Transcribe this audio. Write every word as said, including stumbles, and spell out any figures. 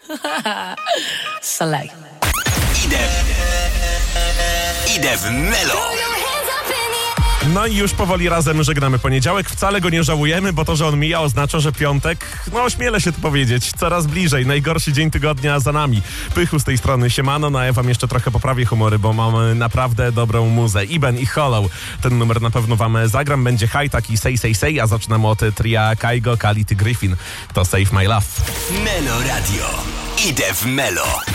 Slay. Idę, idę w Melo. No i już powoli razem żegnamy poniedziałek. Wcale go nie żałujemy, bo to, że on mija, oznacza, że piątek, no ośmielę się to powiedzieć, coraz bliżej. Najgorszy dzień tygodnia za nami. Pychu z tej strony, siemano, no a ja wam jeszcze trochę poprawię humory, bo mamy naprawdę dobrą muzę. Iben i Hollow. Ten numer na pewno wam zagram. Będzie high taki say, say, say, a zaczynamy od tria Kaigo, Kality, Griffin. To Save My Love. Melo Radio. Idę w Melo.